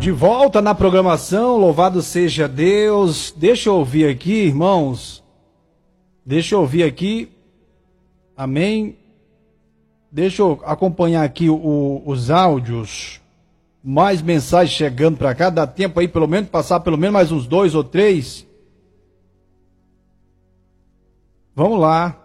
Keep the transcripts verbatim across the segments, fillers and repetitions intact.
De volta na programação, louvado seja Deus. Deixa eu ouvir aqui, irmãos. Deixa eu ouvir aqui. Amém. Deixa eu acompanhar aqui o, os áudios. Mais mensagens chegando para cá. Dá tempo aí, pelo menos, passar pelo menos mais uns dois ou três. Vamos lá.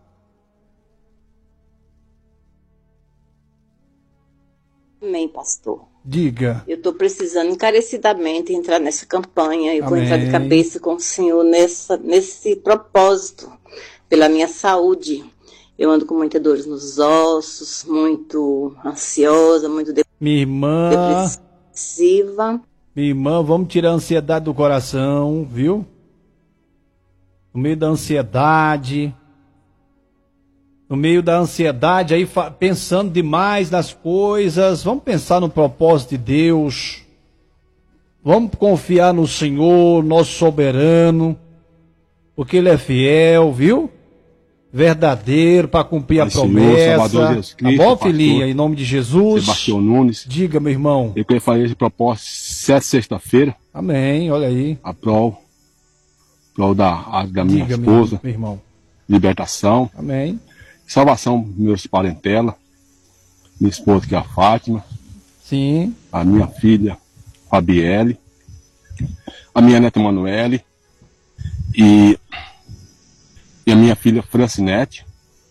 Amém, pastor. Diga. Eu estou precisando encarecidamente entrar nessa campanha. Eu Amém. vou entrar de cabeça com o Senhor nessa, nesse propósito, pela minha saúde. Eu ando com muitas dores nos ossos, muito ansiosa, muito de... Minha irmã, depressiva. Minha irmã, vamos tirar a ansiedade do coração, viu? No meio da ansiedade... No meio da ansiedade, aí pensando demais nas coisas, vamos pensar no propósito de Deus, vamos confiar no Senhor, nosso soberano, porque Ele é fiel, viu? Verdadeiro, para cumprir Pai, a promessa. Senhor, Salvador Jesus Cristo, tá bom, pastor, filhinha? Em nome de Jesus. Sebastião Nunes. Diga, meu irmão. Eu queria fazer esse propósito sete sexta-feira. Amém, olha aí. A prol, prol da, da minha Diga, esposa. Meu irmão. Libertação. Amém. Salvação dos meus parentela, minha esposa que é a Fátima, sim, a minha filha Fabielle, a minha neta Manuele e, e a minha filha Francinete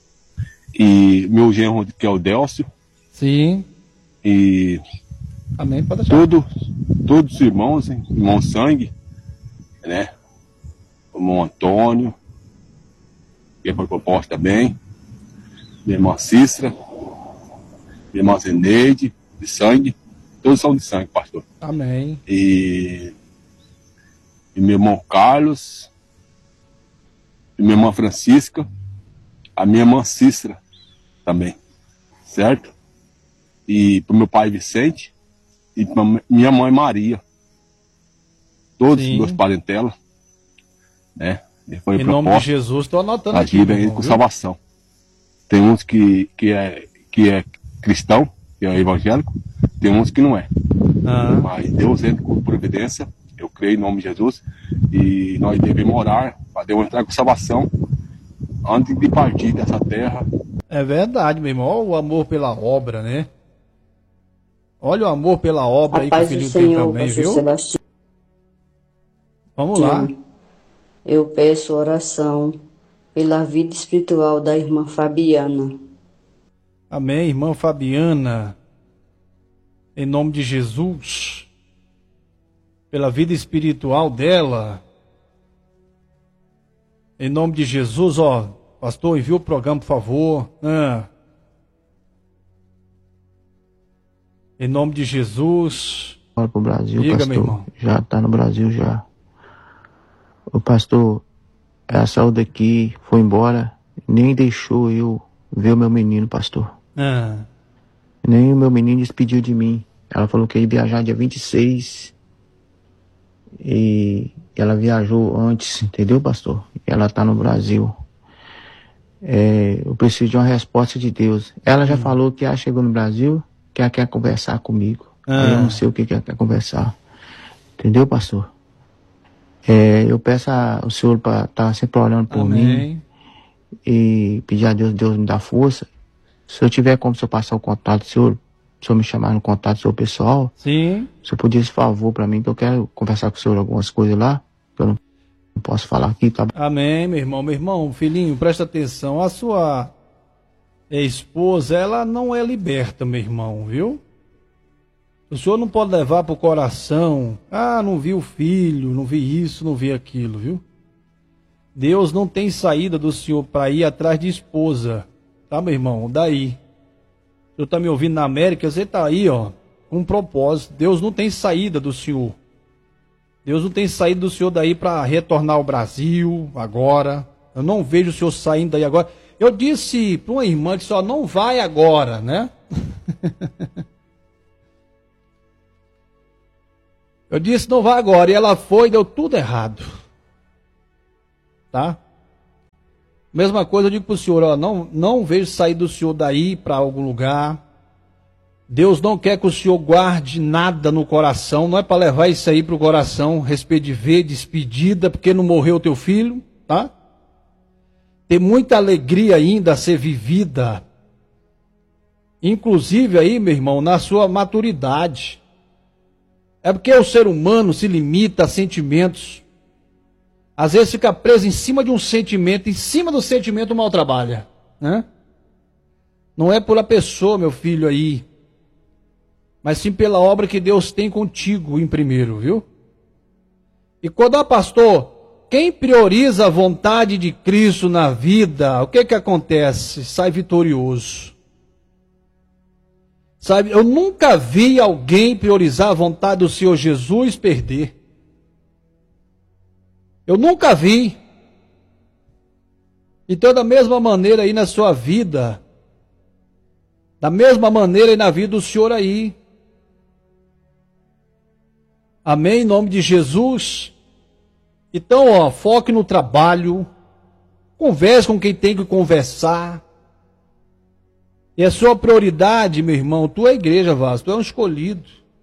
e meu genro que é o Délcio. Sim. E amém, pode deixar. Todo, todos os irmãos, hein? Irmão Sangue, né? O irmão Antônio, que foi proposto também. Minha irmã Cícera, minha irmã Zeneide, de sangue, todos são de sangue, pastor. Amém. E, e meu irmão Carlos, e minha irmã Francisca, a minha irmã Cícera também, certo? E para o meu pai Vicente, e para minha mãe Maria, todos os meus parentelas, né? E foi em nome de Jesus, estou anotando aqui. Ajuda aí com salvação. Tem uns que, que, é, que é cristão, que é evangélico, tem uns que não é. Ah. Mas Deus entra com providência, eu creio em nome de Jesus, e nós devemos orar para Deus entrar com salvação antes de partir dessa terra. É verdade, meu irmão. Olha o amor pela obra, né? Olha o amor pela obra aí que o filho tem também, viu? Sebastião. Vamos lá. Eu peço oração pela vida espiritual da irmã Fabiana. Amém, irmã Fabiana. Em nome de Jesus. Pela vida espiritual dela. Em nome de Jesus, ó. Pastor, envia o programa, por favor. Ah. Em nome de Jesus. Bora pro Brasil, diga, pastor. Meu irmão. Já tá no Brasil já. O pastor, ela saiu daqui, foi embora, nem deixou eu ver o meu menino, pastor. Ah. Nem o meu menino despediu de mim. Ela falou que ia viajar dia vinte e seis. E ela viajou antes, entendeu, pastor? Ela tá no Brasil. É, eu preciso de uma resposta de Deus. Ela já hum. falou que ela chegou no Brasil, que ela quer conversar comigo. Ah. Eu não sei o que ela quer conversar. Entendeu, pastor? É, eu peço ao Senhor para estar tá sempre orando por Amém. mim e pedir a Deus, Deus me dá força. Se eu tiver como, se eu passar o contato do Senhor, se o Senhor me chamar no contato do seu pessoal, sim. se eu puder esse favor para mim, que eu quero conversar com o Senhor algumas coisas lá, que eu não, não posso falar aqui, tá? Amém, meu irmão, meu irmão, filhinho, presta atenção, a sua esposa, ela não é liberta, meu irmão, viu? O senhor não pode levar para o coração, ah, não vi o filho, não vi isso, não vi aquilo, viu? Deus não tem saída do senhor para ir atrás de esposa, tá, meu irmão? Daí. O senhor está me ouvindo na América, você está aí, ó, com um propósito. Deus não tem saída do senhor. Deus não tem saída do senhor daí para retornar ao Brasil agora. Eu não vejo o senhor saindo daí agora. Eu disse para uma irmã que só não vai agora, né? Eu disse, não vai agora. E ela foi e deu tudo errado. Tá? Mesma coisa eu digo para o senhor, ó, não, não vejo sair do senhor daí para algum lugar. Deus não quer que o senhor guarde nada no coração, não é para levar isso aí para o coração, respeito de ver, despedida, porque não morreu o teu filho, tá? Tem muita alegria ainda a ser vivida, inclusive aí, meu irmão, na sua maturidade. É porque o ser humano se limita a sentimentos, às vezes fica preso em cima de um sentimento, em cima do sentimento mal trabalha, né? Não é pela pessoa, meu filho, aí, mas sim pela obra que Deus tem contigo em primeiro, viu? E quando, ah, pastor, quem prioriza a vontade de Cristo na vida, o que que acontece? Sai vitorioso. Sabe, eu nunca vi alguém priorizar a vontade do Senhor Jesus perder. Eu nunca vi. Então, da mesma maneira aí na sua vida, da mesma maneira aí na vida do Senhor aí. Amém? Em nome de Jesus. Então, ó, foque no trabalho. Converse com quem tem que conversar. E a sua prioridade, meu irmão, tu é a igreja, Vasco, tu é um escolhido.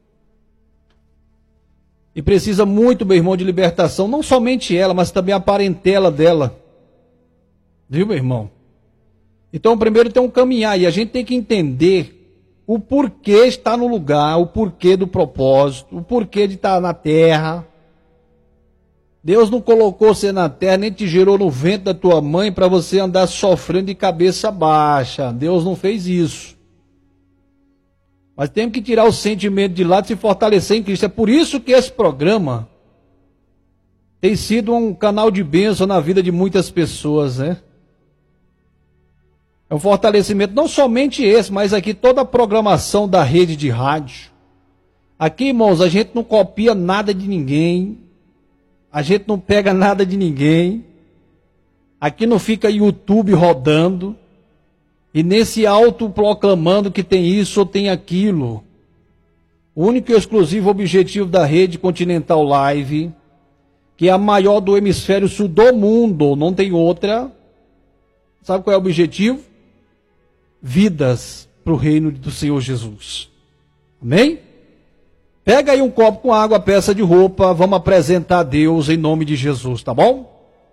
E precisa muito, meu irmão, de libertação. Não somente ela, mas também a parentela dela. Viu, meu irmão? Então, primeiro tem um caminhar. E a gente tem que entender o porquê está no lugar, o porquê do propósito, o porquê de estar na terra. Deus não colocou você na terra, nem te gerou no ventre da tua mãe para você andar sofrendo de cabeça baixa. Deus não fez isso. Mas temos que tirar o sentimento de lado e se fortalecer em Cristo. É por isso que esse programa tem sido um canal de bênção na vida de muitas pessoas, né? É um fortalecimento, não somente esse, mas aqui toda a programação da rede de rádio. Aqui, irmãos, a gente não copia nada de ninguém. A gente não pega nada de ninguém. Aqui não fica YouTube rodando. E nem se autoproclamando que tem isso ou tem aquilo. O único e exclusivo objetivo da rede Continental Live, que é a maior do hemisfério sul do mundo, não tem outra. Sabe qual é o objetivo? Vidas para o reino do Senhor Jesus. Amém? Pega aí um copo com água, peça de roupa, vamos apresentar a Deus em nome de Jesus, tá bom?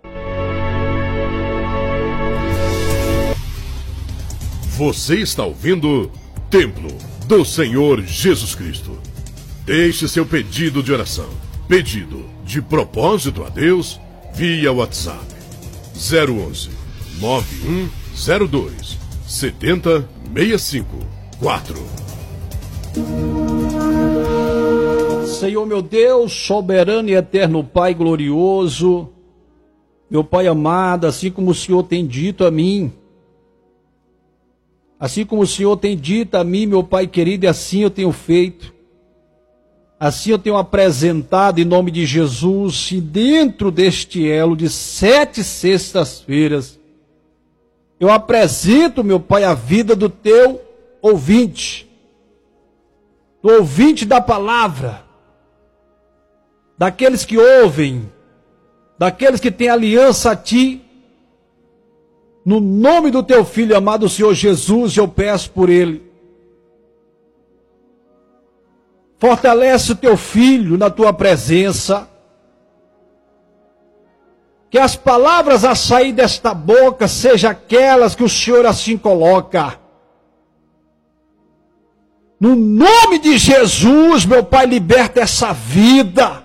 Você está ouvindo Templo do Senhor Jesus Cristo. Deixe seu pedido de oração, pedido de propósito a Deus, via WhatsApp zero onze, nove um zero dois, sete zero seis cinco quatro. Senhor meu Deus, soberano e eterno Pai glorioso, meu Pai amado, assim como o Senhor tem dito a mim, assim como o Senhor tem dito a mim, meu Pai querido, e assim eu tenho feito, assim eu tenho apresentado em nome de Jesus, e dentro deste elo de sete sextas-feiras, eu apresento, meu Pai, a vida do teu ouvinte, do ouvinte da palavra, daqueles que ouvem, daqueles que têm aliança a Ti, no nome do Teu Filho amado, Senhor Jesus, eu peço por ele. Fortalece o Teu Filho na Tua presença, que as palavras a sair desta boca sejam aquelas que o Senhor assim coloca. No nome de Jesus, meu Pai, liberta essa vida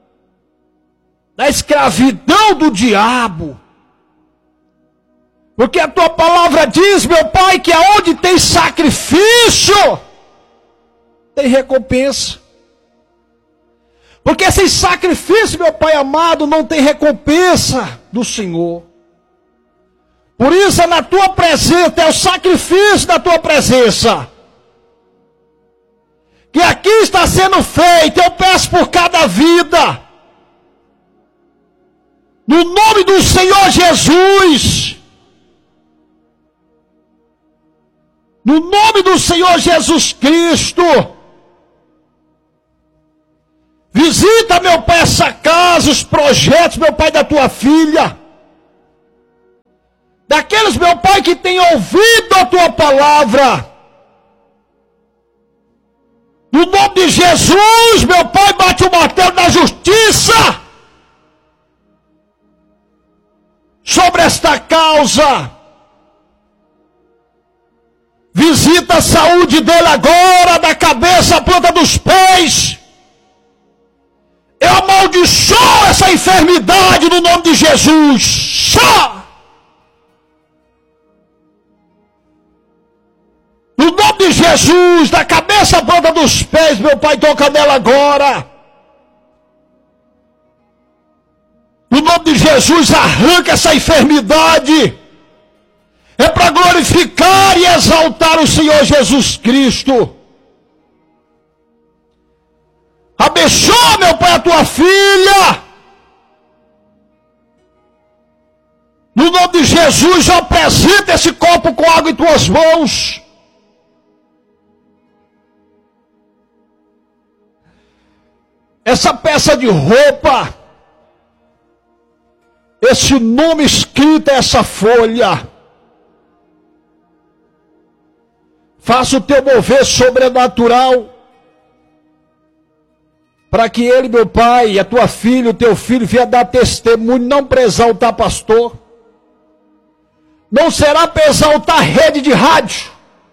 da escravidão do diabo. Porque a Tua palavra diz, meu Pai, que aonde tem sacrifício, tem recompensa. Porque sem sacrifício, meu Pai amado, não tem recompensa do Senhor. Por isso é na Tua presença, é o sacrifício da Tua presença, que aqui está sendo feito. Eu peço por cada vida, no nome do Senhor Jesus, no nome do Senhor Jesus Cristo, visita, meu Pai, essa casa, os projetos, meu Pai, da Tua filha, daqueles, meu Pai, que têm ouvido a Tua palavra, No nome de Jesus, meu Pai, bate o martelo da justiça sobre esta causa. Visita a saúde dele agora, da cabeça à planta dos pés. Eu amaldiçoo essa enfermidade no nome de Jesus. Só! No nome de Jesus, da cabeça à planta dos pés, meu Pai, toca nela agora. No nome de Jesus, arranca essa enfermidade. É para glorificar e exaltar o Senhor Jesus Cristo. Abençoa, meu Pai, a tua filha. No nome de Jesus, apresenta esse copo com água em tuas mãos. Essa peça de roupa, esse nome escrito, essa folha, faça o teu mover sobrenatural, para que ele, meu Pai, a tua filha, o teu filho, venha dar testemunho, não para exaltar pastor, não será para exaltar rede de rádio,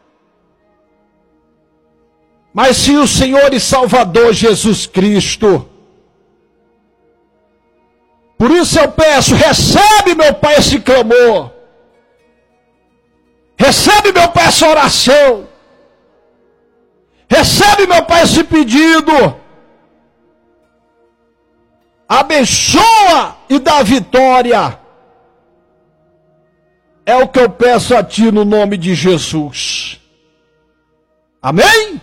mas sim o Senhor e Salvador Jesus Cristo. Por isso eu peço, recebe, meu Pai, esse clamor. Recebe, meu Pai, essa oração. Recebe, meu Pai, esse pedido. Abençoa e dá vitória. É o que eu peço a Ti no nome de Jesus. Amém?